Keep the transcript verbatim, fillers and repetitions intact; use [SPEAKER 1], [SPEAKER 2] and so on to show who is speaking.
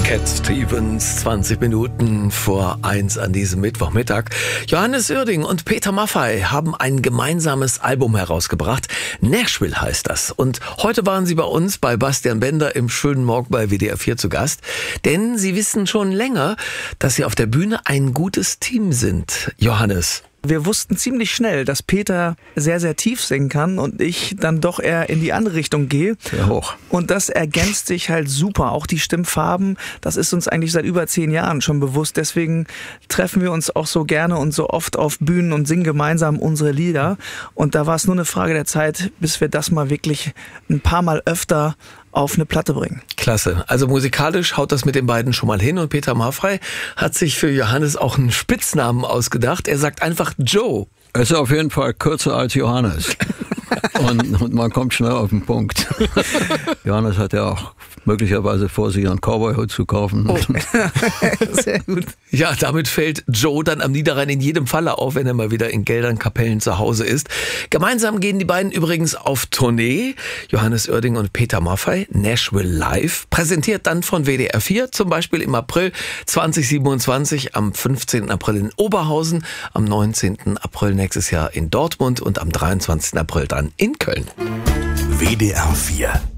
[SPEAKER 1] Cat Stevens, zwanzig Minuten vor eins an diesem Mittwochmittag. Johannes Oerding und Peter Maffay haben ein gemeinsames Album herausgebracht. Nashville heißt das. Und heute waren sie bei uns bei Bastian Bender im schönen Morgen bei W D R vier zu Gast. Denn sie wissen schon länger, dass sie auf der Bühne ein gutes Team sind. Johannes.
[SPEAKER 2] Wir wussten ziemlich schnell, dass Peter sehr, sehr tief singen kann und ich dann doch eher in die andere Richtung gehe.
[SPEAKER 1] Sehr hoch.
[SPEAKER 2] Und das ergänzt sich halt super. Auch die Stimmfarben, das ist uns eigentlich seit über zehn Jahren schon bewusst. Deswegen treffen wir uns auch so gerne und so oft auf Bühnen und singen gemeinsam unsere Lieder. Und da war es nur eine Frage der Zeit, bis wir das mal wirklich ein paar Mal öfter auf eine Platte bringen.
[SPEAKER 1] Klasse. Also musikalisch haut das mit den beiden schon mal hin und Peter Maffay hat sich für Johannes auch einen Spitznamen ausgedacht. Er sagt einfach Joe.
[SPEAKER 3] Es ist auf jeden Fall kürzer als Johannes. und, und man kommt schnell auf den Punkt. Johannes hat ja auch möglicherweise vor, sich einen Cowboy-Hut zu kaufen.
[SPEAKER 2] Oh. Sehr gut.
[SPEAKER 1] Ja, damit fällt Joe dann am Niederrhein in jedem Falle auf, wenn er mal wieder in Geldern-Kapellen zu Hause ist. Gemeinsam gehen die beiden übrigens auf Tournee. Johannes Oerding und Peter Maffay, Nashville Live, präsentiert dann von W D R vier, zum Beispiel im April zwanzig siebenundzwanzig, am fünfzehnten April in Oberhausen, am neunzehnten April nächstes Jahr in Dortmund und am dreiundzwanzigsten April dann in Köln.
[SPEAKER 4] W D R vier